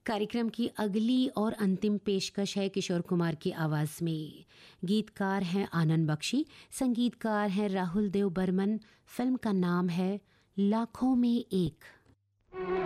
कार्यक्रम की अगली और अंतिम पेशकश है किशोर कुमार की आवाज़ में। गीतकार हैं आनंद बख्शी, संगीतकार हैं राहुल देव बर्मन। फिल्म का नाम है लाखों में एक।